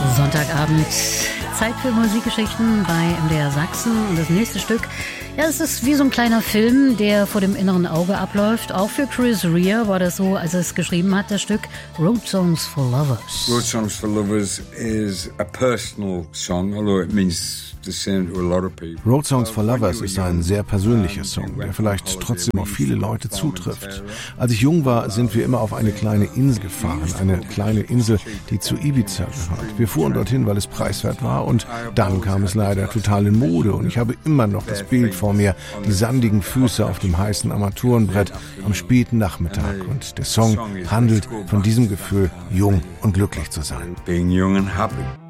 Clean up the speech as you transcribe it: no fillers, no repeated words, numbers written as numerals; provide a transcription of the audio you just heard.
Sonntagabend, Zeit für Musikgeschichten bei MDR Sachsen. Und das nächste Stück, ja, es ist wie so ein kleiner Film, der vor dem inneren Auge abläuft. Auch für Chris Rea war das so, als er es geschrieben hat, das Stück Road Songs for Lovers. Road Songs for Lovers is a personal song, although it means the same to a lot of people. Road Songs for Lovers ist ein sehr persönlicher Song, der vielleicht trotzdem auf viele Leute zutrifft. Als ich jung war, sind wir immer auf eine kleine Insel gefahren, eine kleine Insel, die zu Ibiza gehört. Wir fuhren dorthin, weil es preiswert war, und dann kam es leider total in Mode, und ich habe immer noch das Bild vor mir, die sandigen Füße auf dem heißen Armaturenbrett am späten Nachmittag, und der Song handelt von diesem Gefühl, jung und glücklich zu sein. Being young and happy.